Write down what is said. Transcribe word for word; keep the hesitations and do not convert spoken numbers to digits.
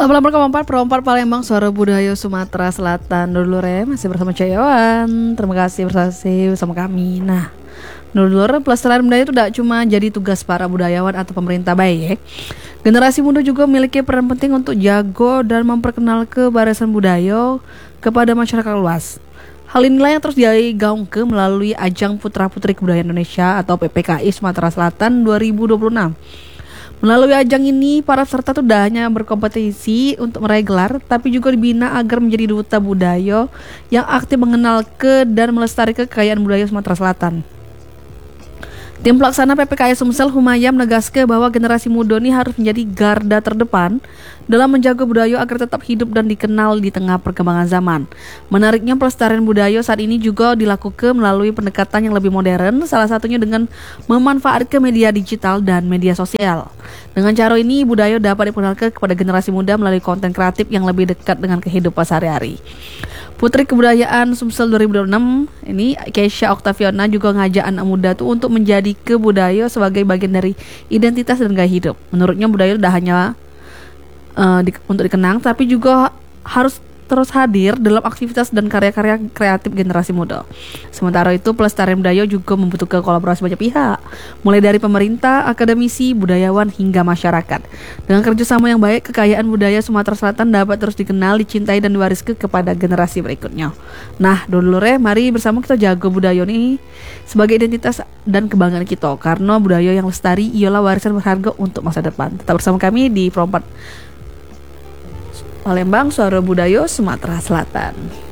delapan puluh empat Perompat Palembang, Suara Budaya Sumatera Selatan. Dulur-dulur masih bersama Cayawan. Terima kasih bersama, bersama kami. Nah, dulur-dulur, pelestarian budaya itu tidak cuma jadi tugas para budayawan atau pemerintah baik. Generasi muda juga memiliki peran penting untuk jago dan memperkenal kewarisan budaya kepada masyarakat luas. Hal inilah yang terus digaungkan melalui ajang Putra Putri Kebudayaan Indonesia atau P P K I Sumatera Selatan dua ribu dua puluh enam. Melalui ajang ini, para peserta tidak hanya berkompetisi untuk meraih gelar, tapi juga dibina agar menjadi duta budaya yang aktif mengenal ke dan melestarikan kekayaan budaya Sumatera Selatan. Tim pelaksana P P K I Sumsel Humayam menegaskan bahwa generasi muda ini harus menjadi garda terdepan dalam menjaga budaya agar tetap hidup dan dikenal di tengah perkembangan zaman. Menariknya, pelestarian budaya saat ini juga dilakukan melalui pendekatan yang lebih modern, salah satunya dengan memanfaatkan media digital dan media sosial. Dengan cara ini, budaya dapat diperkenalkan kepada generasi muda melalui konten kreatif yang lebih dekat dengan kehidupan sehari-hari. Putri Kebudayaan Sumsel dua ribu dua puluh enam ini Keisha Octaviana juga ngajak anak muda tuh untuk menjadi kebudaya sebagai bagian dari identitas dan gaya hidup. Menurutnya budaya tidak hanya uh, di, untuk dikenang, tapi juga harus terus hadir dalam aktivitas dan karya-karya kreatif generasi muda. Sementara itu, pelestarian budaya juga membutuhkan kolaborasi banyak pihak, mulai dari pemerintah, akademisi, budayawan, hingga masyarakat. Dengan kerjasama yang baik, kekayaan budaya Sumatera Selatan dapat terus dikenal, dicintai, dan diwariskan kepada generasi berikutnya. Nah, dulur-dulur, mari bersama kita jaga budaya ini sebagai identitas dan kebanggaan kita, karena budaya yang lestari ialah warisan berharga untuk masa depan. Tetap bersama kami di Perompat Palembang, Suara Budaya Sumatera Selatan.